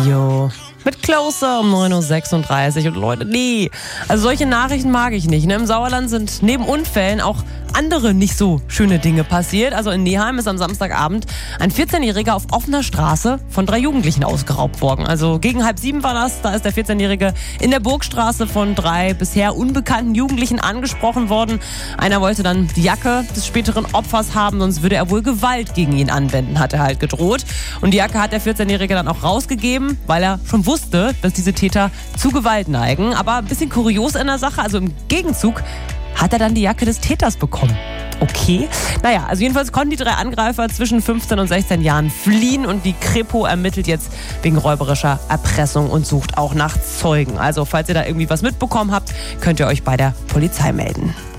Jo. Mit Closer um 9.36 Uhr. Und Leute, nee. Also solche Nachrichten mag ich nicht. Im Sauerland sind neben Unfällen auch andere nicht so schöne Dinge passiert. Also in Neheim ist am Samstagabend ein 14-Jähriger auf offener Straße von 3 Jugendlichen ausgeraubt worden. Also gegen 6:30 war das. Da ist der 14-Jährige in der Burgstraße von 3 bisher unbekannten Jugendlichen angesprochen worden. Einer wollte dann die Jacke des späteren Opfers haben, sonst würde er wohl Gewalt gegen ihn anwenden, hat er halt gedroht. Und die Jacke hat der 14-Jährige dann auch rausgegeben, weil er schon wusste, dass diese Täter zu Gewalt neigen. Aber ein bisschen kurios in der Sache, also im Gegenzug hat er dann die Jacke des Täters bekommen. Okay. Naja, also jedenfalls konnten die 3 Angreifer zwischen 15 und 16 Jahren fliehen und die Kripo ermittelt jetzt wegen räuberischer Erpressung und sucht auch nach Zeugen. Also falls ihr da irgendwie was mitbekommen habt, könnt ihr euch bei der Polizei melden.